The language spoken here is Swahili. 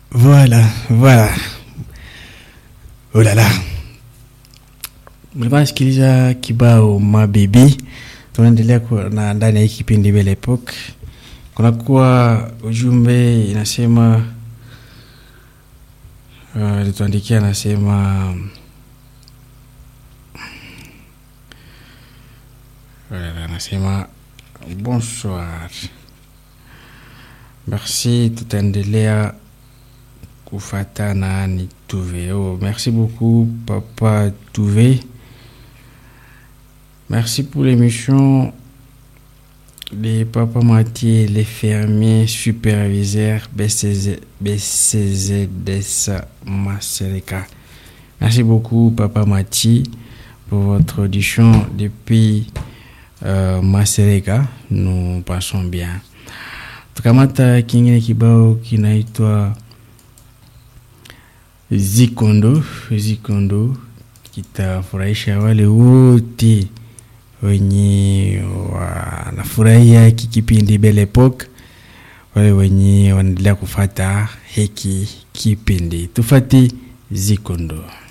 Voilà. Oh là là. Mlikuwa nasikiliza kibao Mabibi. Tunaendelea na ndani ya kipindi Belle Epoque. Kuna kuwa ujumbe inasema lituandikia anasema anasema bonsoir. Merci, tutaendelea kufatana ni Touvé. Oh, merci beaucoup Papa Touvé. Merci pour l'émission. Les Papa Mathieu, les fermiers, superviseurs, BCZS Masereka. Merci beaucoup Papa Mathieu pour votre audition depuis Masereka. Nous passons bien. Tukamata kingine kibao kinaitwa Zikondo kitafurahisha wale wote wenye wanafurahia kipindi Belle Epoque, wale wenye wanaendelea kufuata hiki kipindi. Tufati Zikondo.